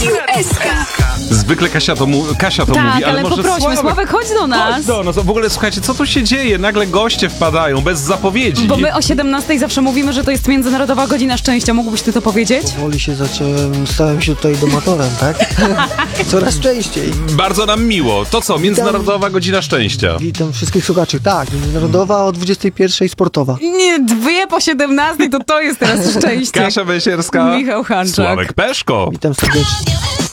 Radiu SK. Zwykle Kasia to mówi, ale może poprośmy, Sławek, chodź do nas. Chodź do nas. W ogóle słuchajcie, co tu się dzieje? Nagle goście wpadają, bez zapowiedzi. Bo my o 17 zawsze mówimy, że to jest Międzynarodowa Godzina Szczęścia. Mógłbyś ty to powiedzieć? Powoli stałem się tutaj domatorem, tak? Coraz częściej. Bardzo nam miło. To co? Międzynarodowa Godzina Szczęścia. Witam wszystkich słuchaczy. Tak, międzynarodowa o 21 sportowa. Nie, 2 po 17 to jest teraz szczęście. Kasia Węsierska, Michał Hanczak. Sławek Peszko. Witam serdecznie.